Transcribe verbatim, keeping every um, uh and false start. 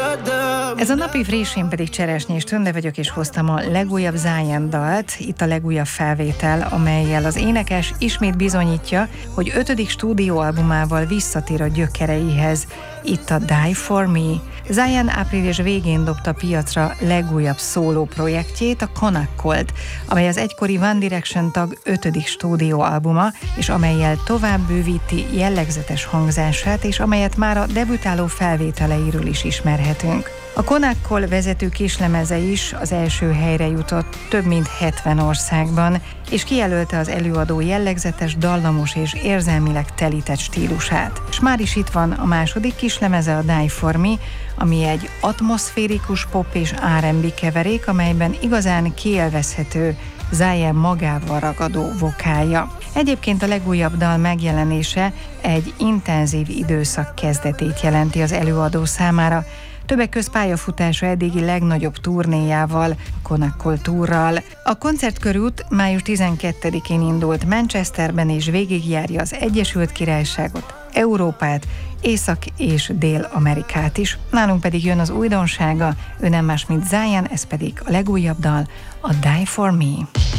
Ez a napi friss, én pedig Cseresnyés Tünde vagyok, és hoztam a legújabb Zion dalt. Itt a legújabb felvétel, amellyel az énekes ismét bizonyítja, hogy ötödik stúdióalbumával visszatér a gyökereihez. Itt a Die For Me. Zion április végén dobta piacra legújabb szóló projektjét, a Connect, amely az egykori One Direction tag ötödik stúdióalbuma, és amellyel tovább bővíti jellegzetes hangzását, és amelyet már a debütáló felvételeiről is ismerhetünk. A Connect vezető kislemeze is az első helyre jutott több mint hetven országban, és kijelölte az előadó jellegzetes, dallamos és érzelmileg telített stílusát. És már is itt van a második kislemeze, a Die For Me, ami egy atmoszférikus pop és er end bé keverék, amelyben igazán kiélvezhető Zion magával ragadó vokálja. Egyébként a legújabb dal megjelenése egy intenzív időszak kezdetét jelenti az előadó számára, többek közt pályafutása eddigi legnagyobb turnéjával, a Connect túrral. A koncertkörút május tizenkettedikén indult Manchesterben, és végigjárja az Egyesült Királyságot, Európát, Észak- és Dél-Amerikát is. Nálunk pedig jön az újdonsága, ő nem más, mint Zion, ez pedig a legújabb dal, a Die For Me.